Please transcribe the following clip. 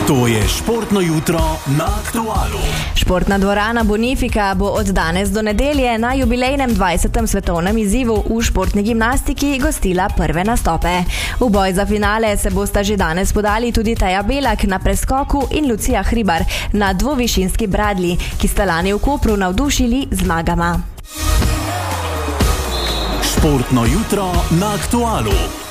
To je športno jutro na Aktualu. Športna dvorana Bonifika bo od danes do nedelje na jubilejnem 20. svetovnem izzivu v športni gimnastiki gostila prve nastope. V boj za finale se bosta že danes podali tudi Teja Belak na preskoku in Lucija Hribar na dvovišinski bradlji, ki sta lani v Kopru navdušili zmagama. Športno jutro na Aktualu.